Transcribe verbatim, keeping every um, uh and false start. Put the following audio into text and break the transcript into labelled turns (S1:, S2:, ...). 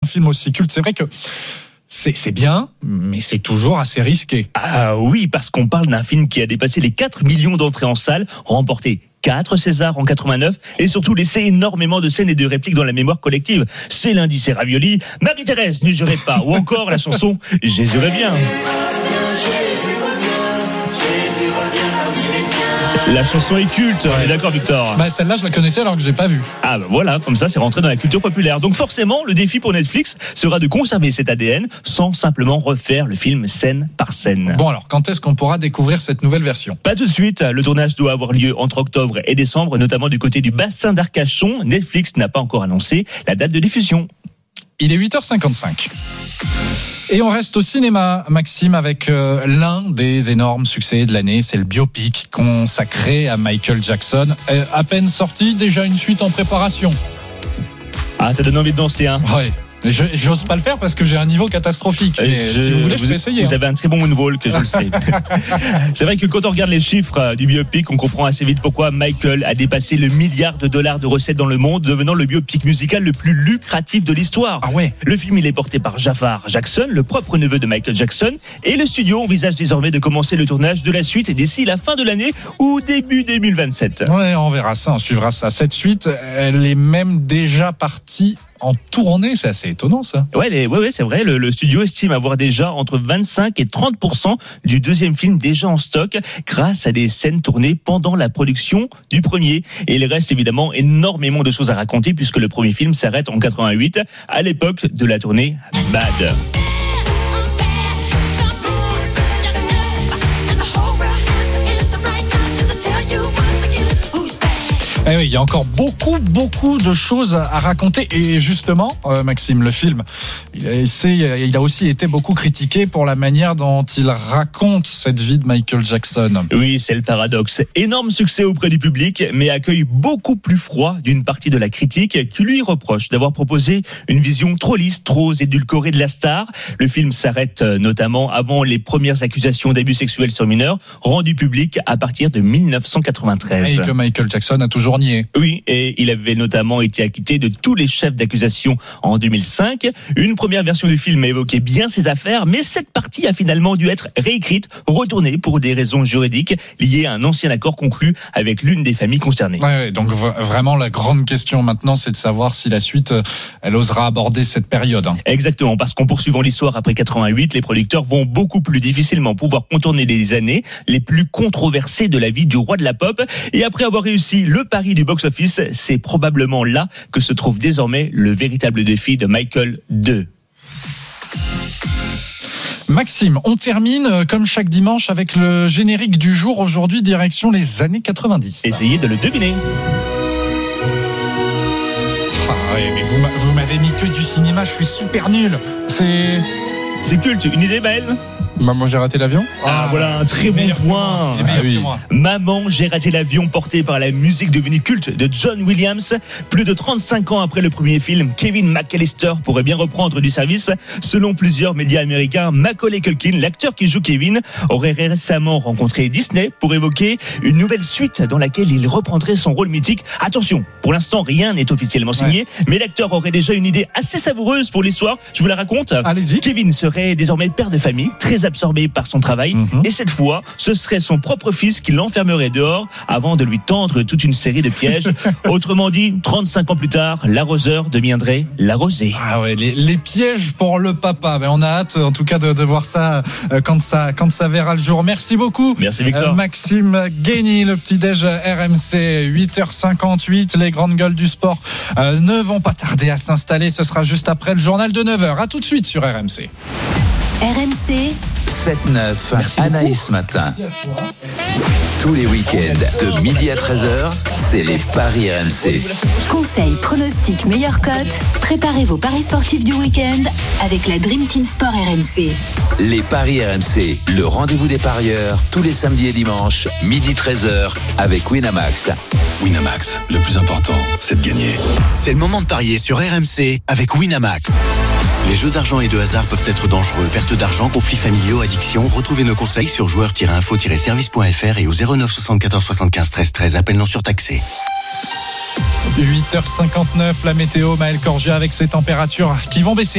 S1: film aussi culte. C'est vrai que C'est, c'est bien, mais c'est toujours assez risqué.
S2: Ah oui, parce qu'on parle d'un film qui a dépassé les quatre millions d'entrées en salle, remporté quatre Césars en quatre-vingt-neuf et surtout laissé énormément de scènes et de répliques dans la mémoire collective. C'est lundi, c'est ravioli, Marie-Thérèse, n'usurez pas, ou encore la chanson Jésus revient. La chanson est culte, on est d'accord Victor?
S1: Bah celle-là je la connaissais alors que je l'ai pas vue.
S2: Ah bah voilà, comme ça c'est rentré dans la culture populaire. Donc forcément, le défi pour Netflix sera de conserver cet A D N sans simplement refaire le film scène par scène.
S1: Bon alors, quand est-ce qu'on pourra découvrir cette nouvelle version?
S2: Pas tout de suite, le tournage doit avoir lieu entre octobre et décembre, notamment du côté du bassin d'Arcachon. Netflix n'a pas encore annoncé la date de diffusion.
S1: Il est huit heures cinquante-cinq. Et on reste au cinéma, Maxime, avec euh, l'un des énormes succès de l'année, c'est le biopic consacré à Michael Jackson. Euh, à peine sorti, déjà une suite en préparation.
S2: Ah, ça donne envie de danser, hein.
S1: Ouais. Je, j'ose pas le faire parce que j'ai un niveau catastrophique. Mais
S2: je,
S1: si vous voulez, je peux
S2: vous,
S1: essayer.
S2: Vous
S1: hein.
S2: avez un très bon moonwalk, je le sais. C'est vrai que quand on regarde les chiffres du biopic, on comprend assez vite pourquoi Michael a dépassé le milliard de dollars de recettes dans le monde, devenant le biopic musical le plus lucratif de l'histoire.
S1: Ah ouais.
S2: Le film, il est porté par Jafar Jackson, le propre neveu de Michael Jackson, et le studio envisage désormais de commencer le tournage de la suite d'ici la fin de l'année ou début deux mille vingt-sept.
S1: Ouais, on verra ça, on suivra ça. Cette suite, elle est même déjà partie en tournée, c'est assez étonnant ça.
S2: Ouais, les, ouais, ouais, c'est vrai. Le, le studio estime avoir déjà entre vingt-cinq et trente pour cent du deuxième film déjà en stock, grâce à des scènes tournées pendant la production du premier. Et il reste évidemment énormément de choses à raconter puisque le premier film s'arrête en quatre-vingt-huit, à l'époque de la tournée Bad.
S1: Eh oui, il y a encore beaucoup, beaucoup de choses à raconter. Et justement, euh, Maxime, le film, il a, essayé, il a aussi été beaucoup critiqué pour la manière dont il raconte cette vie de Michael Jackson.
S2: Oui, c'est le paradoxe. Énorme succès auprès du public, mais accueil beaucoup plus froid d'une partie de la critique qui lui reproche d'avoir proposé une vision trop lisse, trop édulcorée de la star. Le film s'arrête notamment avant les premières accusations d'abus sexuels sur mineurs, rendues publiques à partir de dix-neuf cent quatre-vingt-treize.
S1: Et que Michael Jackson a toujours nié.
S2: Oui, et il avait notamment été acquitté de tous les chefs d'accusation en deux mille cinq. Une première version du film évoquait bien ses affaires, mais cette partie a finalement dû être réécrite, retournée pour des raisons juridiques liées à un ancien accord conclu avec l'une des familles concernées.
S1: Ouais, ouais, donc v- vraiment la grande question maintenant, c'est de savoir si la suite, elle osera aborder cette période. Hein.
S2: Exactement, parce qu'en poursuivant l'histoire après quatre-vingt-huit, les producteurs vont beaucoup plus difficilement pouvoir contourner les années les plus controversées de la vie du roi de la pop. Et après avoir réussi le pari du box-office, c'est probablement là que se trouve désormais le véritable défi de Michael deux.
S1: Maxime, on termine comme chaque dimanche avec le générique du jour. Aujourd'hui, direction les années quatre-vingt-dix.
S2: Essayez de le deviner.
S1: Ah ouais, mais vous, m'a, vous m'avez mis que du cinéma, je suis super nul. C'est...
S2: C'est culte, une idée belle?
S3: Maman, j'ai raté l'avion.
S2: Ah, voilà un très bon point.
S1: Ah, oui.
S2: Maman, j'ai raté l'avion, porté par la musique devenue culte de John Williams. Plus de trente-cinq ans après le premier film, Kevin McAllister pourrait bien reprendre du service. Selon plusieurs médias américains, Macaulay Culkin, l'acteur qui joue Kevin, aurait récemment rencontré Disney pour évoquer une nouvelle suite dans laquelle il reprendrait son rôle mythique. Attention, pour l'instant, rien n'est officiellement signé, ouais. mais l'acteur aurait déjà une idée assez savoureuse pour l'histoire. Je vous la raconte.
S1: Allez-y.
S2: Kevin serait désormais père de famille, très absorbé par son travail, mm-hmm. et cette fois, ce serait son propre fils qui l'enfermerait dehors avant de lui tendre toute une série de pièges. Autrement dit, trente-cinq ans plus tard, l'arroseur deviendrait l'arrosé.
S1: Ah ouais, les, les pièges pour le papa. Ben on a hâte, en tout cas, de, de voir ça euh, quand ça quand ça verra le jour. Merci beaucoup.
S2: Merci Victor.
S1: Euh, Maxime Guény, le petit-déj R M C, huit heures cinquante-huit. Les grandes gueules du sport euh, ne vont pas tarder à s'installer. Ce sera juste après le journal de neuf heures. À tout de suite sur R M C.
S4: R M C
S5: sept neuf, Anaïs Matin. Tous les week-ends de midi à treize heures, c'est les paris R M C.
S4: Conseils, pronostics, meilleures cotes. Préparez vos paris sportifs du week-end avec la Dream Team Sport R M C.
S5: Les paris R M C, le rendez-vous des parieurs, tous les samedis et dimanches, midi treize heures, avec Winamax.
S6: Winamax, le plus important, c'est de gagner.
S7: C'est le moment de parier sur R M C avec Winamax. Les jeux d'argent et de hasard peuvent être dangereux. Perte d'argent, conflits familiaux, addiction. Retrouvez nos conseils sur joueurs tiret info tiret service point f r et au zéro neuf soixante-quatorze soixante-quinze treize treize. Appel non surtaxé.
S1: huit heures cinquante-neuf, la météo, Maël Corgia avec ses températures qui vont baisser.